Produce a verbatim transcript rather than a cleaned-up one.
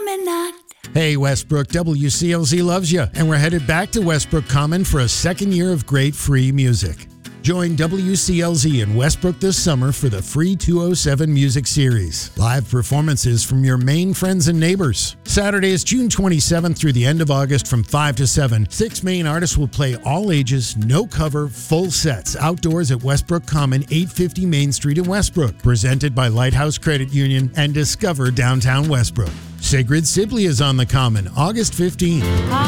promenade. Hey, Westbrook, W C L Z loves you, and we're headed back to Westbrook Common for a second year of great free music. Join W C L Z in Westbrook this summer for the free two oh seven Music Series. Live performances from your main friends and neighbors. Saturday is June twenty-seventh through the end of August from five to seven. Six main artists will play all ages, no cover, full sets outdoors at Westbrook Common, eight fifty Main Street in Westbrook. Presented by Lighthouse Credit Union and Discover Downtown Westbrook. Sigrid Sibley is on the Common, August fifteenth.